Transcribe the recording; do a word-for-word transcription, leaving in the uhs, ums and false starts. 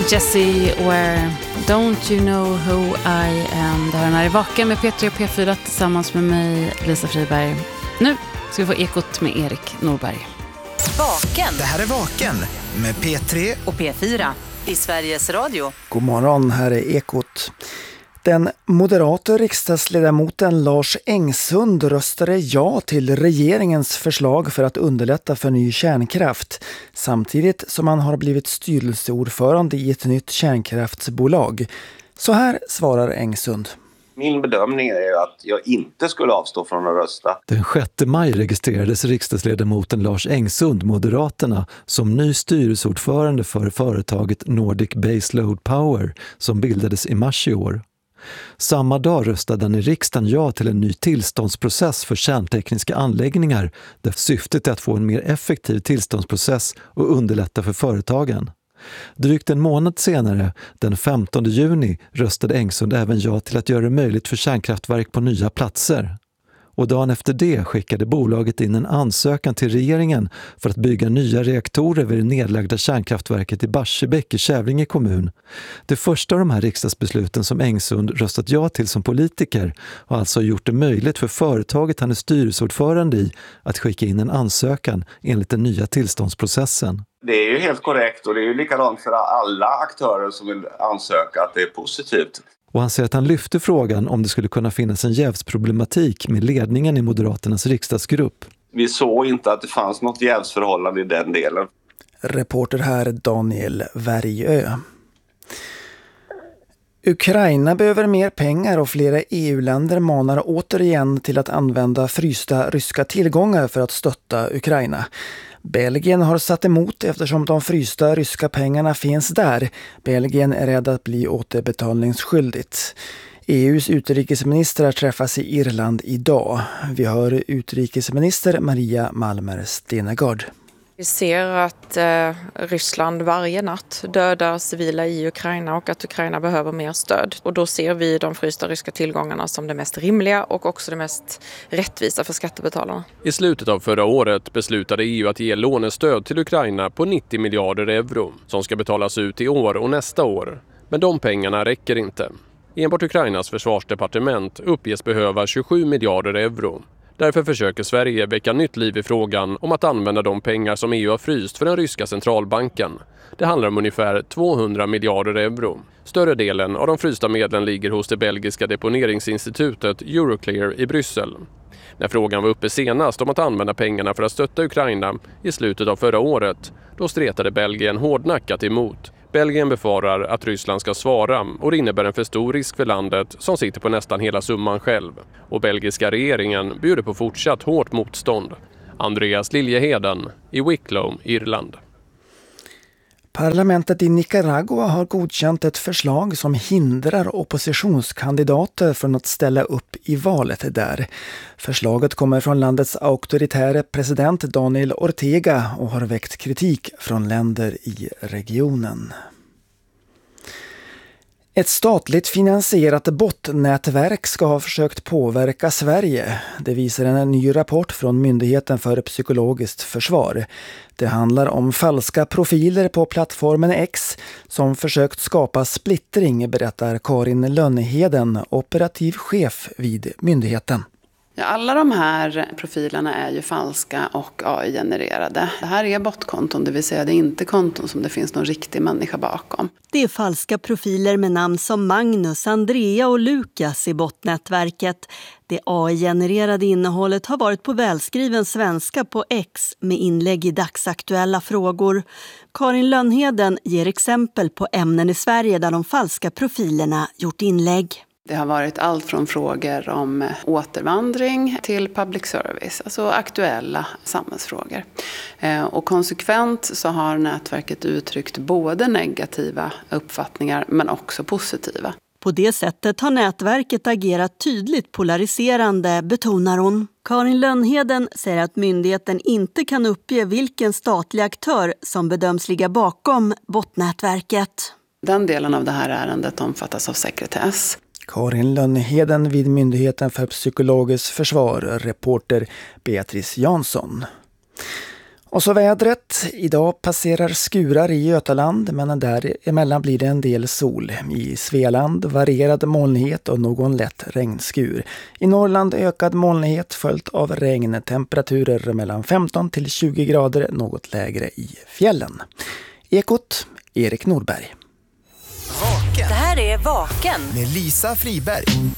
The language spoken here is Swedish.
Jessie Ware, Don't You Know Who I Am. Det här är när det är Vaken med P tre och P fyra tillsammans med mig, Lisa Friberg. Nu ska vi få ekot med Erik Norberg. Vaken. Det här är Vaken med P tre och P fyra i Sveriges Radio. God morgon, här är ekot. Den moderata riksdagsledamoten Lars Engsund röstade ja till regeringens förslag för att underlätta för ny kärnkraft, samtidigt som han har blivit styrelseordförande i ett nytt kärnkraftsbolag. Så här svarar Engsund. Min bedömning är att jag inte skulle avstå från att rösta. Den sjätte maj registrerades riksdagsledamoten Lars Engsund, Moderaterna, som ny styrelseordförande för företaget Nordic Baseload Power som bildades i mars i år. Samma dag röstade han i riksdagen ja till en ny tillståndsprocess för kärntekniska anläggningar där syftet är att få en mer effektiv tillståndsprocess och underlätta för företagen. Drygt en månad senare, den femtonde juni, röstade Engsund även ja till att göra det möjligt för kärnkraftverk på nya platser. Och dagen efter det skickade bolaget in en ansökan till regeringen för att bygga nya reaktorer vid det nedlagda kärnkraftverket i Barsebäck i Kävlinge kommun. Det första av de här riksdagsbesluten som Engsund röstat ja till som politiker har alltså gjort det möjligt för företaget han är styrelseordförande i att skicka in en ansökan enligt den nya tillståndsprocessen. Det är ju helt korrekt och det är ju likadant för alla aktörer som vill ansöka att det är positivt. Och han säger att han lyfte frågan om det skulle kunna finnas en jävsproblematik med ledningen i Moderaternas riksdagsgrupp. Vi såg inte att det fanns något jävsförhållande i den delen. Reporter här Daniel Värjö. Ukraina behöver mer pengar och flera E U-länder manar återigen till att använda frysta ryska tillgångar för att stötta Ukraina. Belgien har satt emot eftersom de frysta ryska pengarna finns där. Belgien är rädd att bli återbetalningsskyldigt. E U:s utrikesministrar träffas i Irland idag. Vi hör utrikesminister Maria Malmer Stenegård. Vi ser att eh, Ryssland varje natt dödar civila i Ukraina och att Ukraina behöver mer stöd. Och då ser vi de frysta ryska tillgångarna som det mest rimliga och också det mest rättvisa för skattebetalarna. I slutet av förra året beslutade E U att ge lånestöd till Ukraina på nittio miljarder euro som ska betalas ut i år och nästa år. Men de pengarna räcker inte. Enbart Ukrainas försvarsdepartement uppges behöva tjugosju miljarder euro. Därför försöker Sverige väcka nytt liv i frågan om att använda de pengar som E U har fryst för den ryska centralbanken. Det handlar om ungefär tvåhundra miljarder euro. Större delen av de frysta medlen ligger hos det belgiska deponeringsinstitutet Euroclear i Bryssel. När frågan var uppe senast om att använda pengarna för att stötta Ukraina i slutet av förra året, då stretade Belgien hårdnackat emot. Belgien befarar att Ryssland ska svara och det innebär en för stor risk för landet som sitter på nästan hela summan själv. Och belgiska regeringen bjuder på fortsatt hårt motstånd. Andreas Liljeheden i Wicklow, Irland. Parlamentet i Nicaragua har godkänt ett förslag som hindrar oppositionskandidater från att ställa upp i valet där. Förslaget kommer från landets auktoritära president Daniel Ortega och har väckt kritik från länder i regionen. Ett statligt finansierat botnätverk ska ha försökt påverka Sverige. Det visar en ny rapport från Myndigheten för psykologiskt försvar. Det handlar om falska profiler på plattformen X som försökt skapa splittring, berättar Karin Lönnheden, operativ chef vid myndigheten. Ja, alla de här profilerna är ju falska och A I-genererade. Det här är botkonton, det vill säga det är inte konton som det finns någon riktig människa bakom. Det är falska profiler med namn som Magnus, Andrea och Lukas i botnätverket. Det A I-genererade innehållet har varit på välskriven svenska på X med inlägg i dagsaktuella frågor. Karin Lönnheden ger exempel på ämnen i Sverige där de falska profilerna gjort inlägg. Det har varit allt från frågor om återvandring till public service, alltså aktuella samhällsfrågor. Och konsekvent så har nätverket uttryckt både negativa uppfattningar men också positiva. På det sättet har nätverket agerat tydligt polariserande, betonar hon. Karin Lönnheden säger att myndigheten inte kan uppge vilken statlig aktör som bedöms ligga bakom botnätverket. Den delen av det här ärendet omfattas av sekretess. Karin Lönnheden vid Myndigheten för psykologiskt försvar, reporter Beatrice Jansson. Och så vädret. Idag passerar skurar i Götaland, men däremellan blir det en del sol. I Svealand varierad molnighet och någon lätt regnskur. I Norrland ökad molnighet följt av regn. Temperaturer mellan femton till tjugo grader, något lägre i fjällen. Ekot, Erik Nordberg. Vaken Det här är Vaken. med Lisa Friberg.